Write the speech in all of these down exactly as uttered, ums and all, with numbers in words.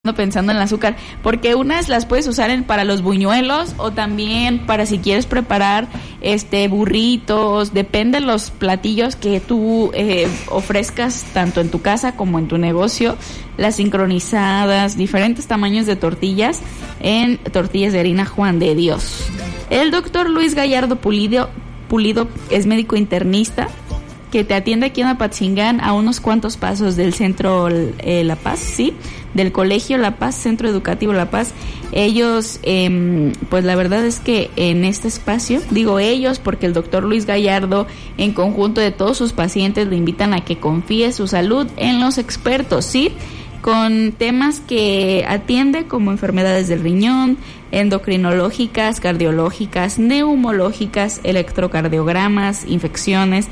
pensando en el azúcar, porque unas las puedes usar en, para los buñuelos o también para si quieres preparar este burritos, depende de los platillos que tú eh, ofrezcas tanto en tu casa como en tu negocio, las sincronizadas, diferentes tamaños de tortillas en tortillas de harina Juan de Dios. El doctor Luis Gallardo Pulido, Pulido es médico internista que te atiende aquí en Apatzingán, a unos cuantos pasos del centro eh, La Paz, ¿sí? Del colegio La Paz, Centro Educativo La Paz. Ellos, eh, pues la verdad es que en este espacio, digo ellos porque el doctor Luis Gallardo, en conjunto de todos sus pacientes, le invitan a que confíe su salud en los expertos, ¿sí? Con temas que atiende como enfermedades del riñón, endocrinológicas, cardiológicas, neumológicas, electrocardiogramas, infecciones,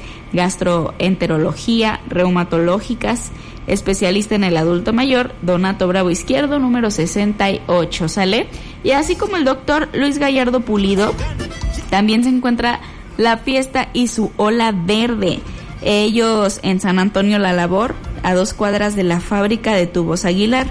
gastroenterología, reumatológicas, especialista en el adulto mayor, Donato Bravo Izquierdo, número sesenta y ocho, ¿sale? Y así como el doctor Luis Gallardo Pulido, también se encuentra La Fiesta y su Ola Verde. Ellos en San Antonio La Labor, a dos cuadras de la fábrica de tubos Aguilar.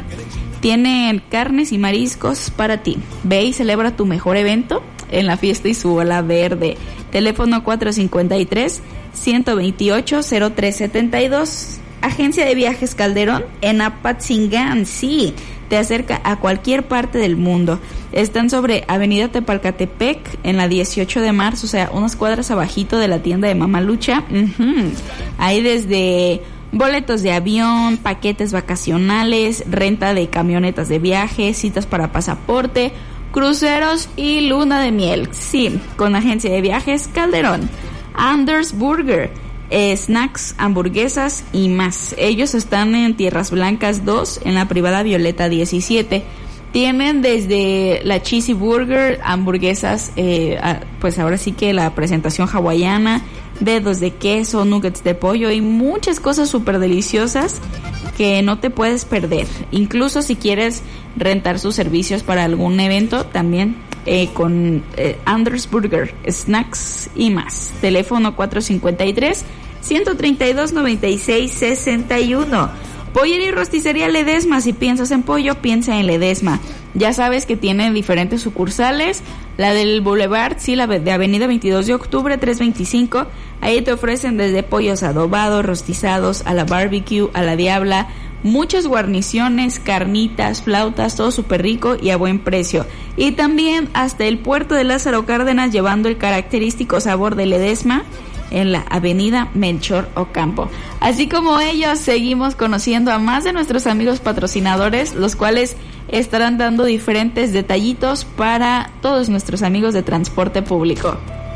Tienen carnes y mariscos para ti. Ve y celebra tu mejor evento en La Fiesta y su Ola Verde. Teléfono cuatro cinco tres, uno dos ocho, cero tres siete dos. Agencia de Viajes Calderón en Apatzingán, sí, te acerca a cualquier parte del mundo. Están sobre Avenida Tepalcatepec, en la dieciocho de marzo, o sea, unas cuadras abajito de la tienda de Mamalucha. Uh-huh. Ahí desde boletos de avión, paquetes vacacionales, renta de camionetas de viaje, citas para pasaporte, cruceros y luna de miel. Sí, con Agencia de Viajes Calderón. Anders Burger, eh, snacks, hamburguesas y más. Ellos están en Tierras Blancas dos, en la privada Violeta diecisiete. Tienen desde la cheesy burger, hamburguesas, eh, pues ahora sí que la presentación hawaiana, dedos de queso, nuggets de pollo y muchas cosas súper deliciosas que no te puedes perder. Incluso si quieres rentar sus servicios para algún evento, también eh, con eh, Anders Burger, snacks y más. Teléfono cuatro cinco tres, uno tres dos, nueve seis seis uno. Pollería y Rosticería Ledesma. Si piensas en pollo, piensa en Ledesma. Ya sabes que tiene diferentes sucursales. La del Boulevard, sí, la de Avenida veintidós de octubre, trescientos veinticinco. Ahí te ofrecen desde pollos adobados, rostizados, a la barbecue, a la diabla, muchas guarniciones, carnitas, flautas, todo súper rico y a buen precio. Y también hasta el puerto de Lázaro Cárdenas, llevando el característico sabor de Ledesma, en la avenida Melchor Ocampo. Así como ellos, seguimos conociendo a más de nuestros amigos patrocinadores, los cuales estarán dando diferentes detallitos para todos nuestros amigos de transporte público.